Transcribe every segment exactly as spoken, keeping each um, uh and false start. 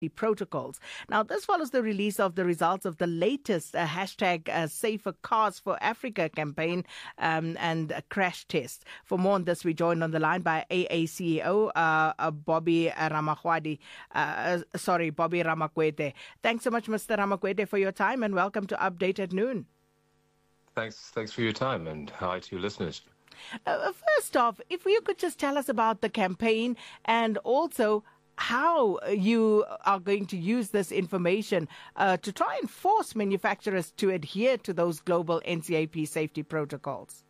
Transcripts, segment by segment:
protocols. Now, this follows the release of the results of the latest uh, hashtag uh, Safer Cars for Africa campaign um, and a crash test. For more on this, we joined on the line by A A C E O uh, uh, Bobby Ramakwadi. Uh, uh, sorry, Bobby Ramakwete. Thanks so much, Mister Ramakwete, for your time, and welcome to Update at Noon. Thanks, thanks for your time, and hi to your listeners. Uh, first off, if you could just tell us about the campaign and also how you are going to use this information uh, to try and force manufacturers to adhere to those global N C A P safety protocols.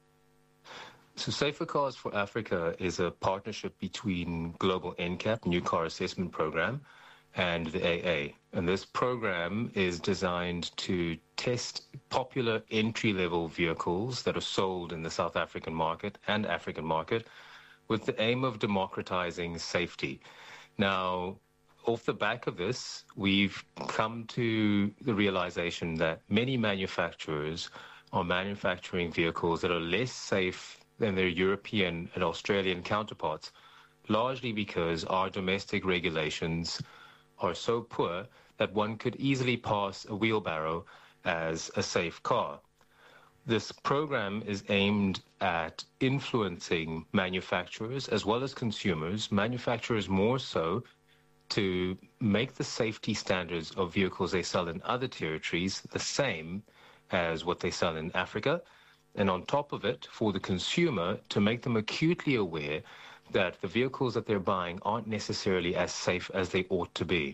So Safer Cars for Africa is a partnership between Global N C A P, New Car Assessment Program, and the A A. And this program is designed to test popular entry-level vehicles that are sold in the South African market and African market with the aim of democratizing safety. Now, off the back of this, we've come to the realization that many manufacturers are manufacturing vehicles that are less safe than their European and Australian counterparts, largely because our domestic regulations are so poor that one could easily pass a wheelbarrow as a safe car. This program is aimed at influencing manufacturers as well as consumers, manufacturers more so, to make the safety standards of vehicles they sell in other territories the same as what they sell in Africa. And on top of it, for the consumer, to make them acutely aware that the vehicles that they're buying aren't necessarily as safe as they ought to be.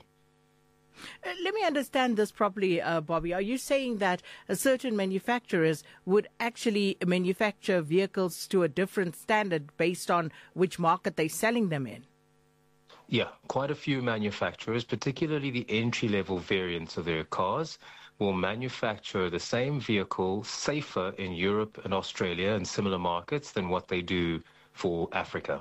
Uh, let me understand this properly, uh, Bobby. Are you saying that uh, certain manufacturers would actually manufacture vehicles to a different standard based on which market they're selling them in? Yeah, quite a few manufacturers, particularly the entry-level variants of their cars, will manufacture the same vehicle safer in Europe and Australia and similar markets than what they do for Africa.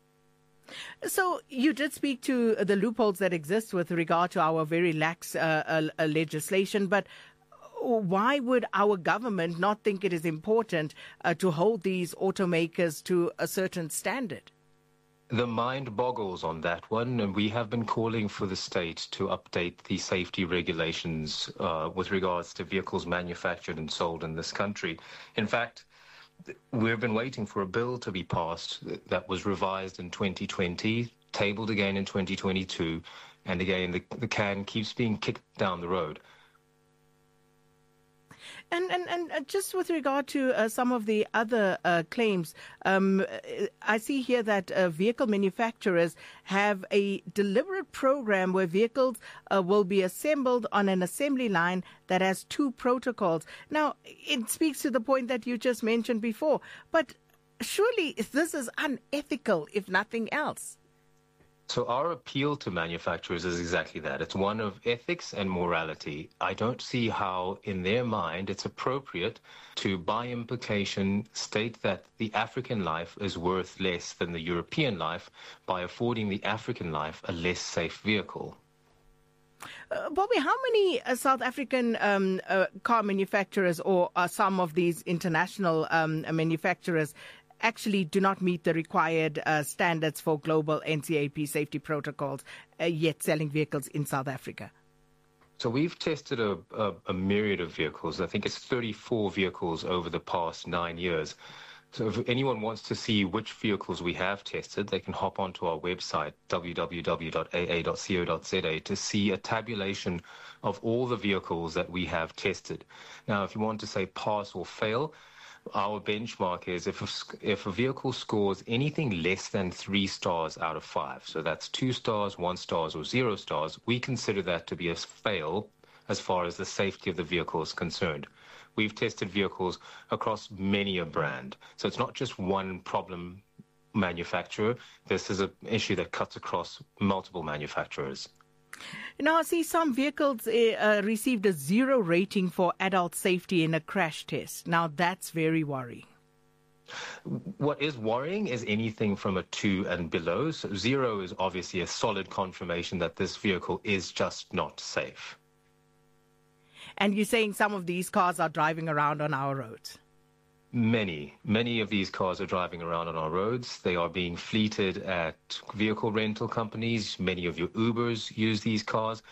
So you did speak to the loopholes that exist with regard to our very lax uh, uh, legislation, but why would our government not think it is important uh, to hold these automakers to a certain standard? The mind boggles on that one, and we have been calling for the state to update the safety regulations uh, with regards to vehicles manufactured and sold in this country. In fact, we've been waiting for a bill to be passed that was revised in twenty twenty, tabled again in twenty twenty-two, and again the, the can keeps being kicked down the road. And, and, and just with regard to uh, some of the other uh, claims, um, I see here that uh, vehicle manufacturers have a deliberate program where vehicles uh, will be assembled on an assembly line that has two protocols. Now, it speaks to the point that you just mentioned before, but surely this is unethical, if nothing else. So our appeal to manufacturers is exactly that. It's one of ethics and morality. I don't see how, in their mind, it's appropriate to, by implication, state that the African life is worth less than the European life by affording the African life a less safe vehicle. Uh, Bobby, how many uh, South African um, uh, car manufacturers or uh, some of these international um, manufacturers actually do not meet the required uh, standards for global N C A P safety protocols, uh, yet selling vehicles in South Africa? So we've tested a, a, a myriad of vehicles. I think it's thirty-four vehicles over the past nine years. So if anyone wants to see which vehicles we have tested, they can hop onto our website, w w w dot a a dot co dot z a, to see a tabulation of all the vehicles that we have tested. Now, if you want to say pass or fail, our benchmark is if a, if a vehicle scores anything less than three stars out of five, so that's two stars, one stars, or zero stars, we consider that to be a fail as far as the safety of the vehicle is concerned. We've tested vehicles across many a brand, so it's not just one problem manufacturer. This is an issue that cuts across multiple manufacturers. Now, I see some vehicles uh, received a zero rating for adult safety in a crash test. Now, that's very worrying. What is worrying is anything from a two and below. So zero is obviously a solid confirmation that this vehicle is just not safe. And you're saying some of these cars are driving around on our roads? Many, many of these cars are driving around on our roads. They are being fleeted at vehicle rental companies. Many of your Ubers use these cars.